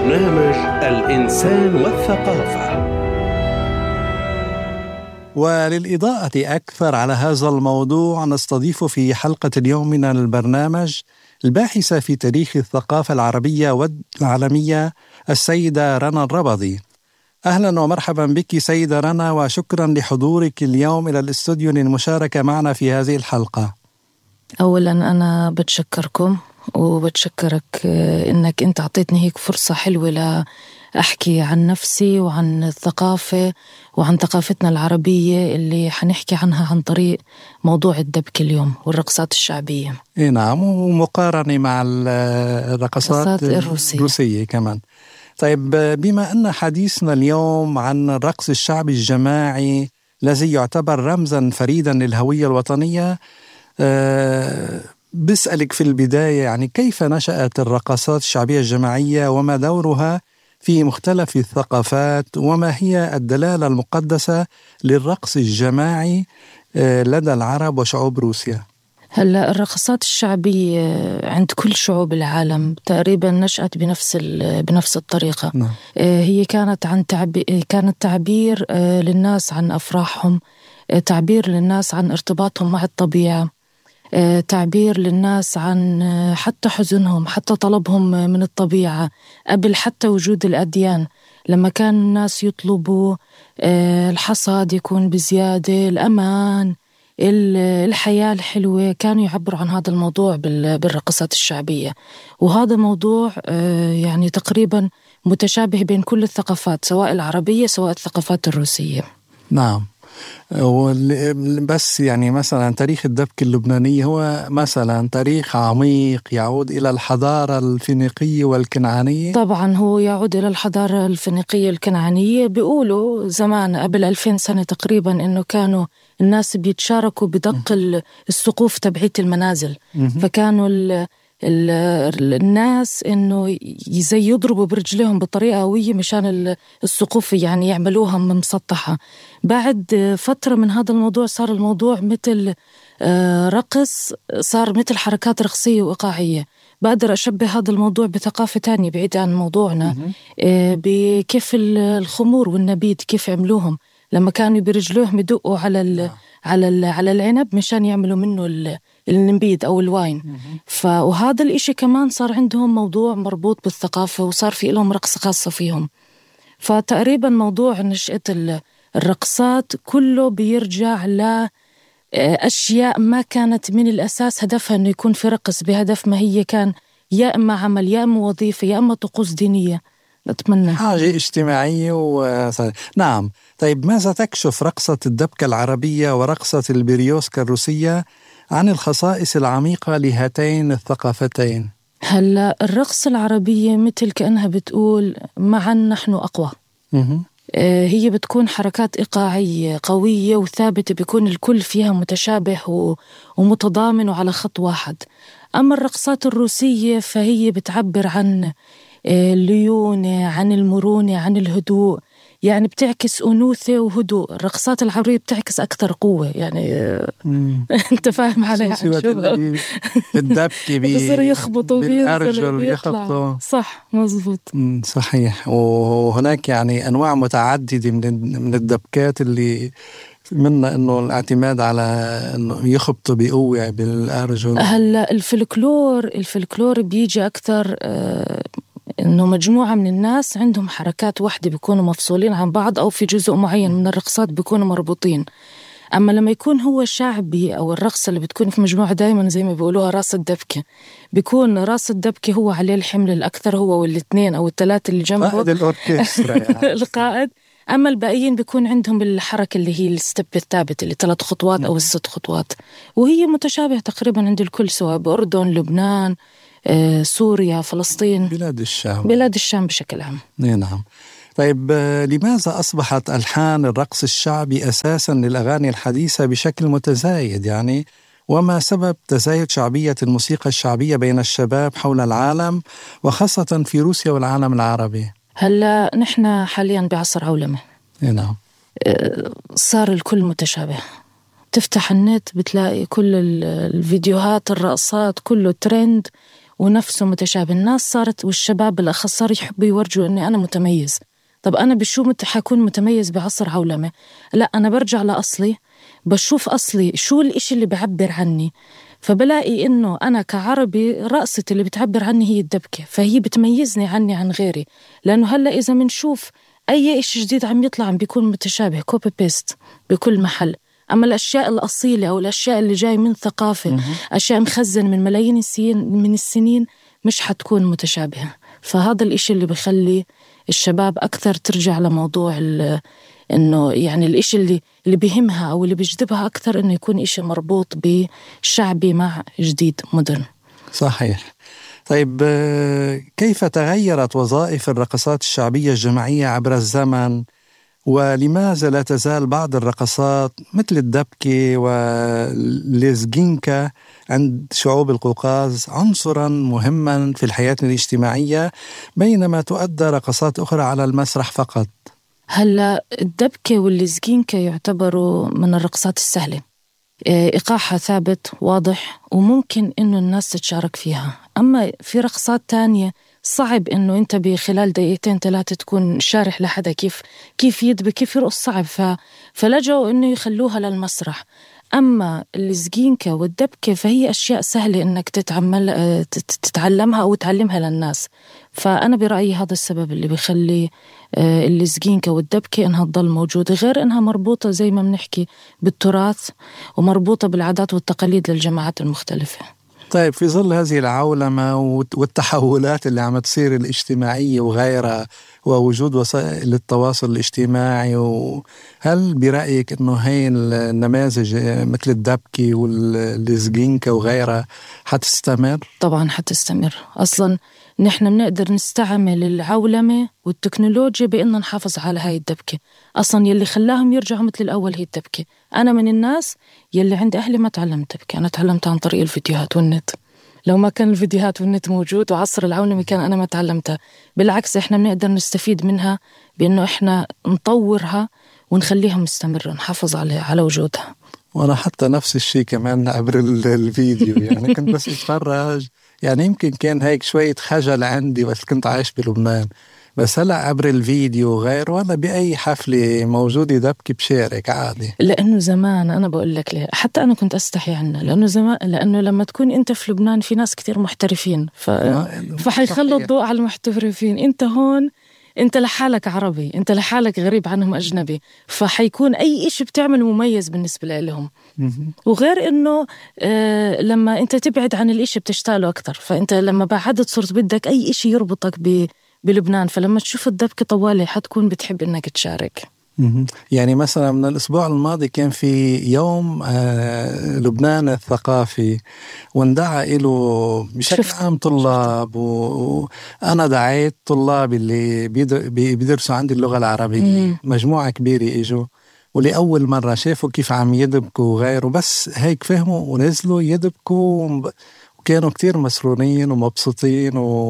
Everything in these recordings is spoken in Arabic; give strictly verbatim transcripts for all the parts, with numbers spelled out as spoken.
برنامج الإنسان والثقافة. وللإضاءة أكثر على هذا الموضوع نستضيف في حلقة اليوم من البرنامج الباحثة في تاريخ الثقافة العربية والعالمية السيدة رنا الربضي. أهلا ومرحبا بك سيدة رنا، وشكرا لحضورك اليوم إلى الاستوديو للمشاركة معنا في هذه الحلقة. أولا أنا بتشكركم وبتشكرك إنك أنت عطيتني هيك فرصة حلوة لأحكي عن نفسي وعن الثقافة وعن ثقافتنا العربية اللي حنحكي عنها عن طريق موضوع الدبكة اليوم والرقصات الشعبية. إيه نعم، ومقارنة مع الرقصات الروسية. الروسية كمان. طيب، بما أن حديثنا اليوم عن الرقص الشعبي الجماعي الذي يعتبر رمزا فريدا للهوية الوطنية، أه بسألك في البداية يعني كيف نشأت الرقصات الشعبية الجماعية وما دورها في مختلف الثقافات، وما هي الدلالة المقدسة للرقص الجماعي لدى العرب وشعوب روسيا؟ هلا الرقصات الشعبية عند كل شعوب العالم تقريبا نشأت بنفس بنفس الطريقة. نعم. هي كانت عن تعبير كانت تعبير للناس عن أفراحهم، تعبير للناس عن ارتباطهم مع الطبيعة، تعبير للناس عن حتى حزنهم، حتى طلبهم من الطبيعة قبل حتى وجود الأديان. لما كان الناس يطلبوا الحصاد يكون بزيادة، الأمان، الحياة الحلوة، كانوا يعبروا عن هذا الموضوع بالرقصات الشعبية. وهذا موضوع يعني تقريبا متشابه بين كل الثقافات، سواء العربية سواء الثقافات الروسية. نعم. بس يعني مثلا تاريخ الدبكة اللبنانية هو مثلا تاريخ عميق يعود إلى الحضارة الفينيقية والكنعانية. طبعا هو يعود إلى الحضارة الفينيقية الكنعانية. بيقولوا زمان قبل ألفين سنة تقريبا إنه كانوا الناس بيتشاركوا بدق السقوف تبعية المنازل. فكانوا ال الناس إنه زي يضربوا برجلهم بطريقة قوية مشان السقوف يعني يعملوها مسطحة. بعد فترة من هذا الموضوع صار الموضوع مثل رقص، صار مثل حركات رقصية وإيقاعية. بقدر أشبه هذا الموضوع بثقافة تانية بعيدة عن موضوعنا، بكيف الخمور والنبيذ كيف عملوهم لما كانوا برجلوهم يدقوا على ال على ال على العنب مشان يعملوا منه النبيذ أو الواين. ف وهذا الإشي كمان صار عندهم موضوع مربوط بالثقافة، وصار في لهم رقص خاصة فيهم. فتقريبا موضوع نشأة الرقصات كله بيرجع لأشياء ما كانت من الأساس هدفها أنه يكون في رقص، بهدف ما هي كان يا إما عمل يا إما وظيفة يا إما طقوس دينية. أتمنى حاجة اجتماعية و... نعم. طيب، ماذا تكشف رقصة الدبكة العربية ورقصة البريوسكا الروسية عن الخصائص العميقة لهاتين الثقافتين؟ هلا الرقص العربية مثل كأنها بتقول معا نحن أقوى. آه هي بتكون حركات إيقاعية قوية وثابتة، بيكون الكل فيها متشابه ومتضامن وعلى خط واحد. أما الرقصات الروسية فهي بتعبر عن الليونة، عن المرونة، عن الهدوء، يعني بتعكس أنوثة وهدوء. الرقصات العربية بتعكس أكثر قوة، يعني أنت فاهم علي عن شو الدبكة بصير يخبطوا بالأرجل يخبطوا. صح، مزبوط، صحيح. وهناك يعني أنواع متعددة من من الدبكات اللي منها إنه الاعتماد على إنه يخبطوا بقوة بالأرجل. هلا الفلكلور الفلكلور بيجي أكثر آه إنه مجموعة من الناس عندهم حركات واحدة بيكونوا مفصولين عن بعض، أو في جزء معين من الرقصات بيكونوا مربوطين. أما لما يكون هو شعبي أو الرقصة اللي بتكون في مجموعة دايما زي ما بيقولوها راس الدبكة، بيكون راس الدبكة هو عليه الحمل الأكثر، هو والاثنين أو الثلاثة اللي جنبه قائد الأوركسترا يعني. القائد. أما الباقيين بيكون عندهم الحركة اللي هي الستب الثابت اللي ثلاث خطوات أو الست خطوات، وهي متشابهة تقريبا عند الكل سواء بأردن، لبنان، سوريا، فلسطين، بلاد الشام بلاد الشام بشكل عام. نعم. طيب، لماذا أصبحت ألحان الرقص الشعبي أساساً للأغاني الحديثة بشكل متزايد يعني؟ وما سبب تزايد شعبية الموسيقى الشعبية بين الشباب حول العالم وخاصة في روسيا والعالم العربي؟ هلا نحن حالياً بعصر عولمة. نعم. صار الكل متشابه، تفتح النت بتلاقي كل الفيديوهات الرقصات كله ترند، ونفسه متشابه. الناس صارت والشباب بالأخص صار يحبوا يورجوا أني أنا متميز. طب أنا بشو مت حكون متميز بعصر عولمة؟ لا، أنا برجع لأصلي، بشوف أصلي شو الإشي اللي بعبر عني، فبلاقي إنه أنا كعربي رقصتي اللي بتعبر عني هي الدبكة، فهي بتميزني عني عن غيري. لأنه هلأ إذا منشوف أي إشي جديد عم يطلع عم بيكون متشابه، كوبي بيست بكل محل. أما الأشياء الأصيلة أو الأشياء اللي جاي من ثقافة، أشياء مخزن من ملايين السنين من السنين، مش حتكون متشابهة. فهذا الإشي اللي بيخلي الشباب أكثر ترجع لموضوع إنه يعني الإشي اللي اللي بيهمها أو اللي بيجذبها أكثر إنه يكون إشي مربوط بشعبي مع جديد مودرن. صحيح. طيب كيف تغيرت وظائف الرقصات الشعبية الجماعية عبر الزمن؟ ولماذا لا تزال بعض الرقصات مثل الدبكة والليزجينكا عند شعوب القوقاز عنصرا مهما في الحياة الاجتماعية، بينما تؤدى رقصات أخرى على المسرح فقط؟ هلا الدبكة والليزجينكا يعتبروا من الرقصات السهلة، إيقاعها ثابت واضح وممكن إنه الناس تشارك فيها. أما في رقصات تانية صعب إنه أنت بخلال دقيقتين ثلاثة تكون شارح لحدا كيف كيف يدبك كيف يرقص، صعب. ف... فلجوا إنه يخلوها للمسرح. أما الليزجينكا والدبكة فهي أشياء سهلة إنك تتعمل تتعلمها أو تعلمها للناس. فأنا برأيي هذا السبب اللي بيخلي الليزجينكا والدبكة إنها تضل موجودة، غير إنها مربوطة زي ما بنحكي بالتراث ومربوطة بالعادات والتقاليد للجماعات المختلفة. طيب في ظل هذه العولمة والتحولات اللي عم تصير الاجتماعية وغيرها ووجود وسائل التواصل الاجتماعي، هل برأيك أنه هاي النماذج مثل الدبكة والليزجينكا وغيرها حتستمر؟ طبعا حتستمر. أصلا نحن بنقدر نستعمل العولمة والتكنولوجيا بأن نحافظ على هاي الدبكة. أصلا يلي خلاهم يرجعوا مثل الأول هي الدبكة. أنا من الناس يلي عند أهلي ما تعلمت دبكة، أنا تعلمتها عن طريق الفيديوهات والنت. لو ما كان الفيديوهات والنت موجود وعصر العولمة كان أنا ما تعلمتها. بالعكس إحنا بنقدر نستفيد منها بأنه إحنا نطورها ونخليها مستمرة، نحافظ على على وجودها. وأنا حتى نفس الشيء كمان عبر الفيديو، يعني كنت بس أتفرج، يعني يمكن كان هيك شوية خجل عندي بس كنت عايش بلبنان، بس هلأ عبر الفيديو غير، ولا بأي حفلة موجودة دبكة بشارك عادي. لأنه زمان أنا بقول لك ليه حتى أنا كنت أستحي عنه، لأنه زمان لأنه لما تكون أنت في لبنان في ناس كتير محترفين ف... فحيخلوا الضوء على المحترفين. أنت هون أنت لحالك عربي، أنت لحالك غريب عنهم أجنبي، فحيكون أي إشي بتعمل مميز بالنسبة لهم. وغير إنه آه لما أنت تبعد عن الإشي بتشتغله أكتر، فأنت لما بعدت صرت بدك أي إشي يربطك ب بلبنان، فلما تشوف الدبكة طوالي حتكون بتحب إنك تشارك. يعني مثلا من الأسبوع الماضي كان في يوم آه لبنان الثقافي، واندعى له بشكل عام طلاب، وأنا دعيت طلاب اللي بيدرسوا عندي اللغة العربية. مم. مجموعة كبيرة إجوا ولأول مرة شافوا كيف عم يدبكوا وغيره، بس هيك فهموا ونزلوا يدبكوا، كانوا كتير مسرورين ومبسوطين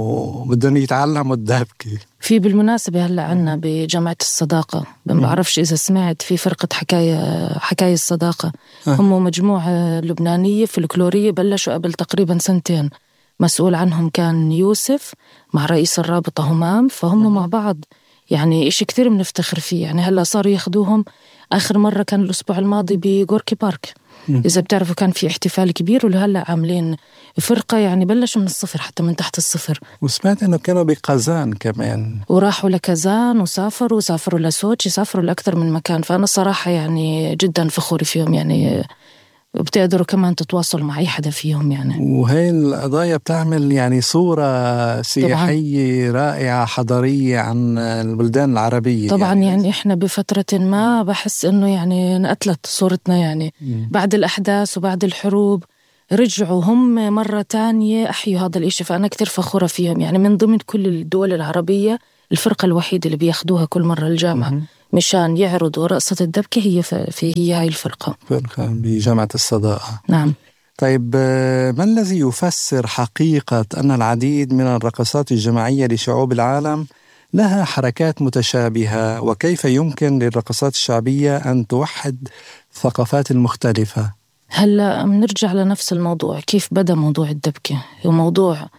وبدهم يتعلموا الدبكة. في بالمناسبة هلأ عنا بجامعة الصداقة، ما بعرفش إذا سمعت في فرقة حكاية حكاية الصداقة. أه. هم مجموعة لبنانية فلكلورية بلشوا قبل تقريبا سنتين، مسؤول عنهم كان يوسف مع رئيس الرابطة همام، فهم أه. مع بعض يعني إشي كتير بنفتخر فيه. يعني هلأ صاروا ياخدوهم، آخر مرة كان الأسبوع الماضي بغوركي بارك، إذا بتعرفوا كان في احتفال كبير، ولهلا عاملين فرقة يعني بلشوا من الصفر حتى من تحت الصفر. وسمعت إنه كانوا بقزان كمان، وراحوا لكزان وسافروا وسافروا لسوتشي، سافروا لأكثر من مكان. فأنا صراحة يعني جدا فخوري فيهم، يعني بتقدروا كمان تتواصلوا مع أي حدا فيهم يعني. وهي القضايا بتعمل يعني صورة سياحية طبعاً رائعة حضارية عن البلدان العربية طبعا. يعني, يعني إحنا بفترة ما بحس إنه يعني انقتلت صورتنا يعني. م. بعد الأحداث وبعد الحروب رجعوا هم مرة تانية أحيوا هذا الإشي، فأنا كتير فخورة فيهم. يعني من ضمن كل الدول العربية الفرقة الوحيدة اللي بياخدوها كل مرة الجامعة م. مشان يعرضوا رقصة الدبكة هي في هي هاي الفرقة فرقة بجامعة الصداقة. نعم. طيب ما الذي يفسر حقيقة أن العديد من الرقصات الجماعية لشعوب العالم لها حركات متشابهة، وكيف يمكن للرقصات الشعبية أن توحد الثقافات المختلفة؟ هلأ بنرجع لنفس الموضوع، كيف بدأ موضوع الدبكة؟ هو موضوع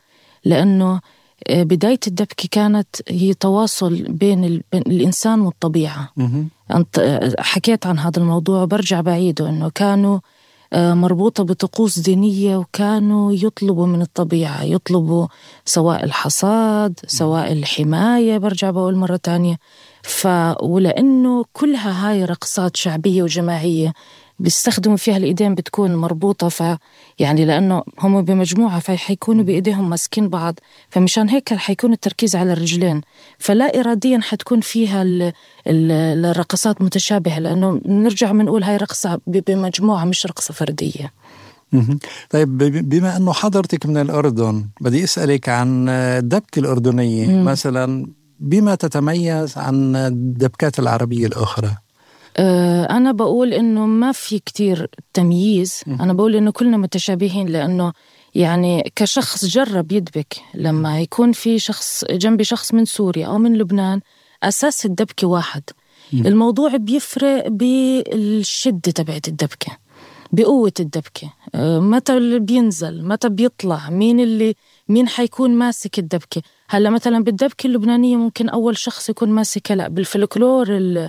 لأنه بداية الدبكة كانت هي تواصل بين, ال... بين الإنسان والطبيعة. أنت حكيت عن هذا الموضوع، برجع بعيده أنه كانوا مربوطة بطقوس دينية، وكانوا يطلبوا من الطبيعة، يطلبوا سواء الحصاد سواء الحماية، برجع بقول مرة تانية. ف... ولأنه كلها هاي رقصات شعبية وجماعية بيستخدموا فيها الإيدين بتكون مربوطة، ف يعني لأنه هم بمجموعة فحيكونوا بإيديهم ماسكين بعض، فمشان هيك حيكون التركيز على الرجلين، فلا إراديا حتكون فيها ال... ال... الرقصات متشابهة، لأنه نرجع منقول هاي رقصة بمجموعة مش رقصة فردية. طيب بما أنه حضرتك من الأردن، بدي أسألك عن الدبكة الأردنية مم. مثلا، بما تتميز عن الدبكات العربية الأخرى؟ أنا بقول إنه ما في كتير تمييز، أنا بقول إنه كلنا متشابهين، لأنه يعني كشخص جرب يدبك، لما يكون في شخص جنبي شخص من سوريا أو من لبنان، أساس الدبكة واحد. الموضوع بيفرق بالشدة تبعت الدبكة، بقوة الدبكة، متى بينزل متى بيطلع، مين اللي مين حيكون ماسك الدبكة. هلا مثلا بالدبكة اللبنانية ممكن أول شخص يكون ماسكها، لا بالفلكلور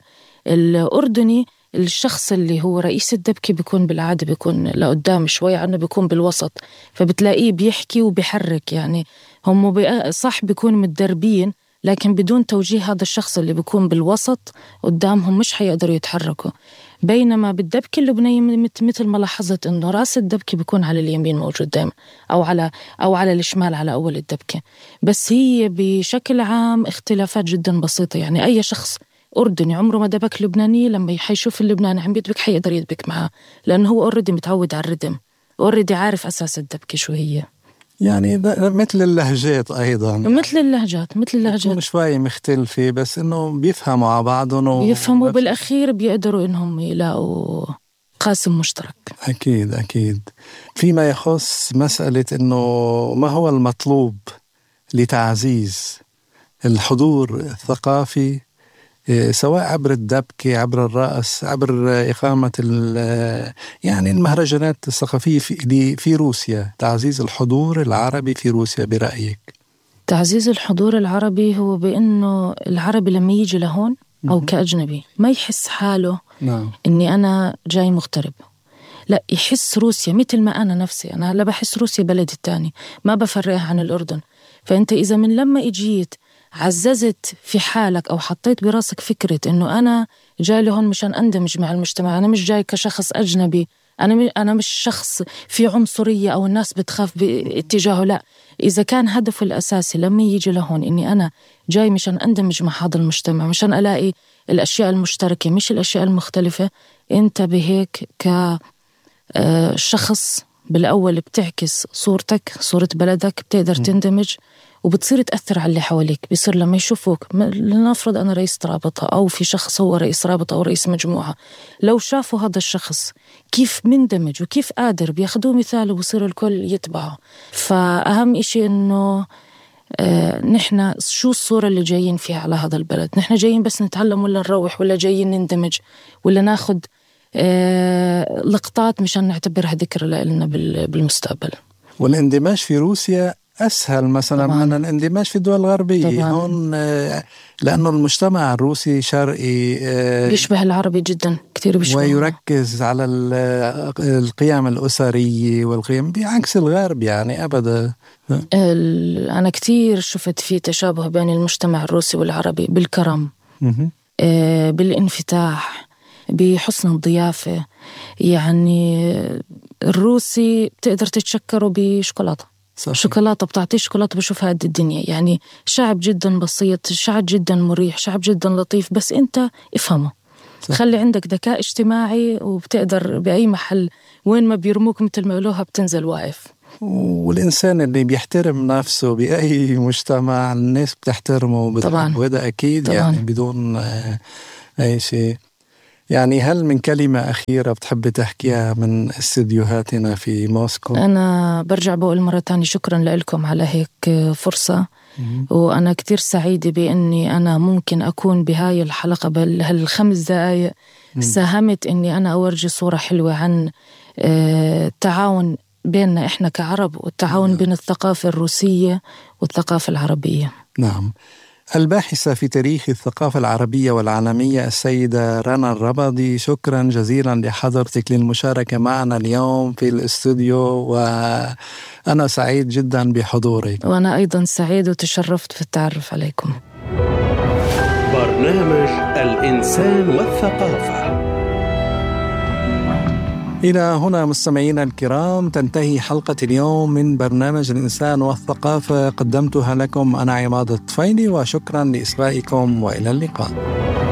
الأردني الشخص اللي هو رئيس الدبكة بيكون بالعادة بيكون لقدام شوي عنه، بيكون بالوسط، فبتلاقيه بيحكي وبيحرك. يعني هم صح بيكون متدربين، لكن بدون توجيه هذا الشخص اللي بيكون بالوسط قدامهم مش حيقدروا يتحركوا. بينما بالدبكة اللبنانية مثل ما لاحظت إنه رأس الدبكة بيكون على اليمين موجود دائما، أو على أو على الشمال على أول الدبكة، بس هي بشكل عام اختلافات جدا بسيطة. يعني أي شخص أردني عمره ما دبك لبناني لما حيشوف اللبناني عم يدبك حيقدر يدبك معه، لأنه هو أوردي متعود على الردم، أوردي عارف أساس الدبكة شو هي. يعني مثل اللهجات أيضا، مثل اللهجات مثل اللهجات شوي مختلفة، بس إنه بيفهموا على بعضهم، بيفهموا بالأخير بيقدروا إنهم يلاقوا قاسم مشترك. أكيد أكيد. فيما يخص مسألة إنه ما هو المطلوب لتعزيز الحضور الثقافي، سواء عبر الدبكة، عبر الرقص، عبر إقامة يعني المهرجانات الثقافية في في روسيا، تعزيز الحضور العربي في روسيا برأيك؟ تعزيز الحضور العربي هو بأنه العربي لما يجي لهون أو كأجنبي ما يحس حاله نعم. إني أنا جاي مغترب، لا يحس روسيا مثل ما أنا نفسي، أنا هلا بحس روسيا بلدي التاني، ما بفرقها عن الأردن. فأنت إذا من لما إجيت عززت في حالك أو حطيت براسك فكرة إنه أنا جاي لهون مشان أندمج مع المجتمع، أنا مش جاي كشخص أجنبي، أنا أنا مش شخص في عنصرية أو الناس بتخاف باتجاهه، لا. إذا كان هدفه الأساسي لما يجي لهون إني أنا جاي مشان أندمج مع هذا المجتمع، مشان ألاقي الأشياء المشتركة مش الأشياء المختلفة، أنت بهيك كشخص بالأول بتعكس صورتك، صورة بلدك، بتقدر تندمج وبتصير تأثر على اللي حواليك. بيصير لما يشوفوك، لنفرض أنا رئيس رابطة أو في شخص هو رئيس رابطة أو رئيس مجموعة، لو شافوا هذا الشخص كيف مندمج وكيف قادر، بياخدوه مثال وبصير الكل يتبعه. فأهم إشي إنه آه نحن شو الصورة اللي جايين فيها على هذا البلد، نحن جايين بس نتعلم ولا نروح، ولا جايين نندمج، ولا ناخد آه لقطات مشان نعتبرها ذكر لنا بالمستقبل. والاندماج في روسيا أسهل مثلا طبعاً. من الاندماج في الدول الغربية طبعاً. هون لأنه المجتمع الروسي شرقي يشبه العربي جدا كتير بيشبه، ويركز على القيم الأسرية والقيم بعكس الغرب يعني أبدا. أنا كتير شفت في تشابه بين المجتمع الروسي والعربي بالكرم، بالانفتاح، بحسن الضيافة. يعني الروسي بتقدر تتشكره بشوكولاتة صحيح. شوكولاتة بتعطيه شوكولاتة بشوفها قد الدنيا. يعني شعب جدا بسيط، شعب جدا مريح، شعب جدا لطيف، بس انت افهمه صح. خلي عندك ذكاء اجتماعي وبتقدر بأي محل وين ما بيرموك مثل ما قالوها بتنزل واقف. والإنسان اللي بيحترم نفسه بأي مجتمع الناس بتحترمه طبعا، وهذا أكيد طبعاً. يعني بدون أي شيء. يعني هل من كلمة أخيرة بتحب تحكيها من استديوهاتنا في موسكو؟ أنا برجع بقول مرة تانية شكرا لكم على هيك فرصة، م- وأنا كتير سعيدة بأني أنا ممكن أكون بهاي الحلقة بهالخمس دقايق م- ساهمت أني أنا أورجي صورة حلوة عن التعاون بيننا إحنا كعرب، والتعاون نعم. بين الثقافة الروسية والثقافة العربية. نعم. الباحثة في تاريخ الثقافة العربية والعالمية السيدة رنا الربضي، شكرا جزيلا لحضرتك للمشاركة معنا اليوم في الاستوديو، وأنا سعيد جدا بحضورك. وأنا أيضا سعيد وتشرفت في التعرف عليكم. برنامج الإنسان والثقافة. إلى هنا مستمعينا الكرام تنتهي حلقة اليوم من برنامج الإنسان والثقافة، قدمتها لكم أنا عماد الطفيلي، وشكرا لإصغائكم وإلى اللقاء.